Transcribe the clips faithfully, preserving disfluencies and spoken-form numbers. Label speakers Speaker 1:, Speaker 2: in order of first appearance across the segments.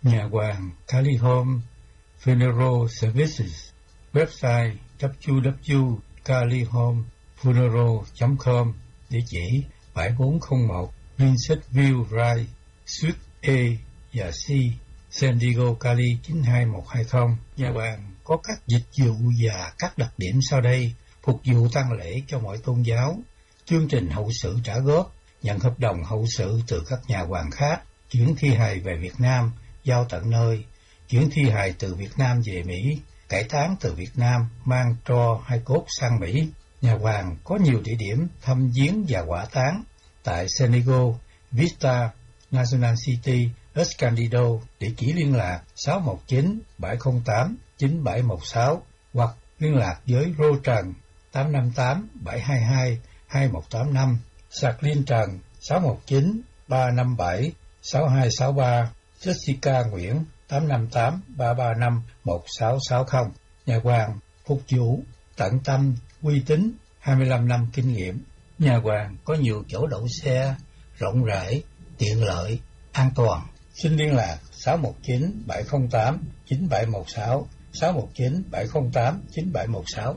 Speaker 1: Nhà hoàng Kali Home Funeral Services. Website w w w chấm kalihome funeral chấm com. Địa chỉ bảy bốn không một Princess View Drive, Suite A và C, San Diego, Cali chín hai một hai không. Nhà hoàng có các dịch vụ và các đặc điểm sau đây: phục vụ tang lễ cho mọi tôn giáo, chương trình hậu sự trả góp, nhận hợp đồng hậu sự từ các nhà hoàng khác, chuyển thi hài về Việt Nam, giao tận nơi, chuyển thi hài từ Việt Nam về Mỹ, cải táng từ Việt Nam, mang tro hay cốt sang Mỹ. Nhà hoàng có nhiều địa điểm thăm viếng và hỏa táng tại San Diego, Vista, National City, Escondido. Địa chỉ liên lạc sáu một chín bảy không tám chín bảy một sáu hoặc liên lạc với Rô Trần tám năm tám bảy hai hai hai một tám năm, Sạc Liên Trần sáu một chín ba năm bảy sáu hai sáu ba, Jessica Nguyễn tám năm tám ba ba năm một sáu sáu không. Nhà hoàng phục vụ tận tâm, uy tín, hai mươi lăm năm kinh nghiệm. Nhà hoàng có nhiều chỗ đậu xe, rộng rãi, tiện lợi, an toàn. Xin liên lạc sáu một chín bảy không tám chín bảy một sáu, sáu một chín bảy không tám chín bảy một sáu.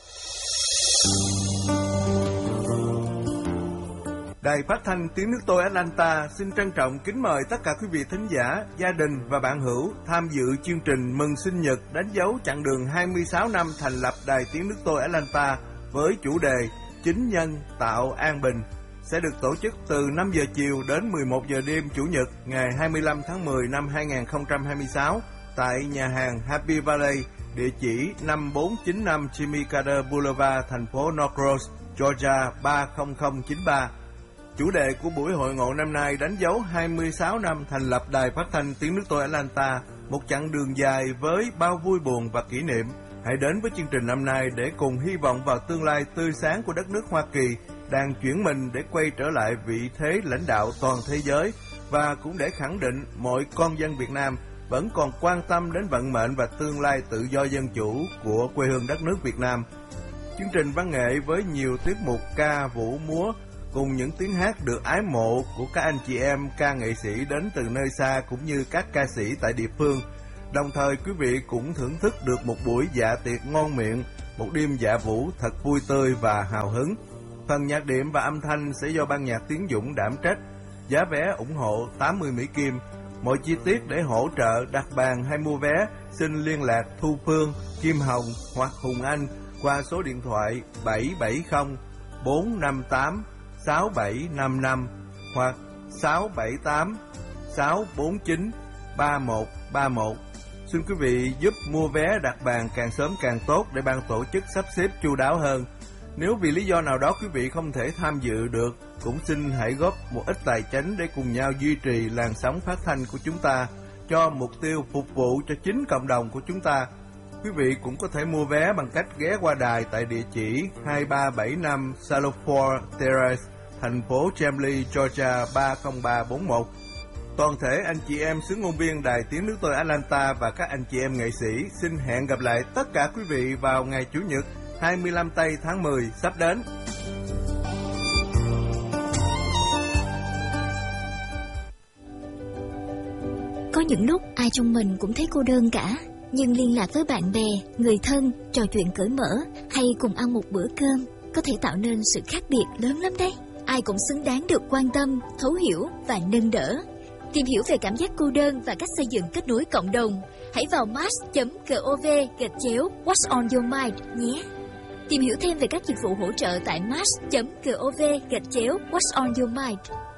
Speaker 2: Đài phát thanh Tiếng Nước Tôi Atlanta xin trân trọng kính mời tất cả quý vị thính giả, gia đình và bạn hữu tham dự chương trình mừng sinh nhật đánh dấu chặng đường hai mươi sáu năm thành lập Đài Tiếng Nước Tôi Atlanta với chủ đề Chính nhân tạo an bình, sẽ được tổ chức từ năm giờ chiều đến mười một giờ đêm Chủ nhật ngày hai mươi lăm tháng mười năm hai nghìn không trăm hai mươi sáu tại nhà hàng Happy Valley, địa chỉ năm bốn chín năm Jimmy Carter Boulevard, thành phố Norcross, Georgia ba không không chín ba. Chủ đề của buổi hội ngộ năm nay đánh dấu hai mươi sáu năm thành lập Đài Phát thanh Tiếng Nước Tôi Atlanta, một chặng đường dài với bao vui buồn và kỷ niệm. Hãy đến với chương trình năm nay để cùng hy vọng vào tương lai tươi sáng của đất nước Hoa Kỳ đang chuyển mình để quay trở lại vị thế lãnh đạo toàn thế giới, và cũng để khẳng định mọi con dân Việt Nam vẫn còn quan tâm đến vận mệnh và tương lai tự do dân chủ của quê hương đất nước Việt Nam. Chương trình văn nghệ với nhiều tiết mục ca, vũ, múa cùng những tiếng hát được ái mộ của các anh chị em ca nghệ sĩ đến từ nơi xa cũng như các ca sĩ tại địa phương. Đồng thời quý vị cũng thưởng thức được một buổi dạ tiệc ngon miệng, một đêm dạ vũ thật vui tươi và hào hứng. Phần nhạc đệm và âm thanh sẽ do ban nhạc Tiến Dũng đảm trách. Giá vé ủng hộ tám mươi Mỹ Kim. Mọi chi tiết để hỗ trợ đặt bàn hay mua vé xin liên lạc Thu Phương, Kim Hồng hoặc Hùng Anh qua số điện thoại bảy bảy không bốn năm tám sáu bảy năm năm hoặc sáu bảy tám sáu bốn chín ba một ba một. Xin quý vị giúp mua vé đặt bàn càng sớm càng tốt để ban tổ chức sắp xếp chu đáo hơn. Nếu vì lý do nào đó quý vị không thể tham dự được, cũng xin hãy góp một ít tài chánh để cùng nhau duy trì làn sóng phát thanh của chúng ta cho mục tiêu phục vụ cho chính cộng đồng của chúng ta. Quý vị cũng có thể mua vé bằng cách ghé qua đài tại địa chỉ hai ba bảy năm Salford Terrace, thành phố Chamblee, Georgia ba không ba bốn một. Toàn thể anh chị em xứ ngôn viên Đài Tiếng Nước Tôi Atlanta và các anh chị em nghệ sĩ xin hẹn gặp lại tất cả quý vị vào ngày Chủ nhật hai mươi lăm tây tháng mười sắp đến.
Speaker 3: Có những lúc ai trong mình cũng thấy cô đơn cả, nhưng liên lạc với bạn bè, người thân, trò chuyện cởi mở hay cùng ăn một bữa cơm có thể tạo nên sự khác biệt lớn lắm đấy. Ai cũng xứng đáng được quan tâm, thấu hiểu và nâng đỡ. Tìm hiểu về cảm giác cô đơn và cách xây dựng kết nối cộng đồng, hãy vào mars chấm gov gạch chéo What's on your mind nhé. Tìm hiểu thêm về các dịch vụ hỗ trợ tại mars chấm gov gạch chéo What's on your mind.